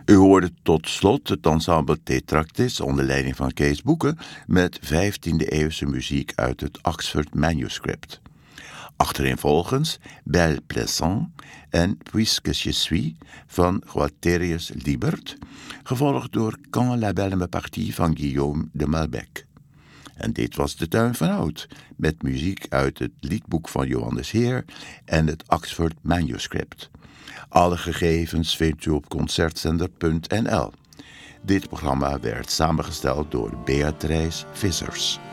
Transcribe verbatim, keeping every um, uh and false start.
U hoorde tot slot het ensemble Tetractis onder leiding van Kees Boeken met vijftiende-eeuwse muziek uit het Oxford Manuscript. Achtereenvolgens Belle Plaisante en Puisque je suis van Gualterius Liebert, gevolgd door Quand la belle me partit van Guillaume de Malbec. En dit was De Tuin van Hout, met muziek uit het liedboek van Johannes Heer en het Oxford Manuscript. Alle gegevens vindt u op concertzender punt n l. Dit programma werd samengesteld door Beatrice Vissers.